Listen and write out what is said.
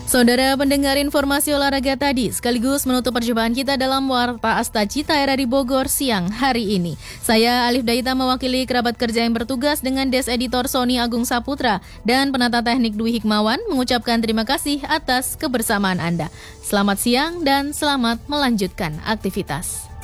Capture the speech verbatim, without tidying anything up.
Saudara pendengar informasi olahraga tadi sekaligus menutup perjumpaan kita dalam Warta Asta Cita R R I Bogor siang hari ini. Saya Alif Daita mewakili kerabat kerja yang bertugas dengan Des Editor Sony Agung Saputra dan penata teknik Dwi Hikmawan mengucapkan terima kasih atas kebersamaan Anda. Selamat siang dan selamat melanjutkan aktivitas.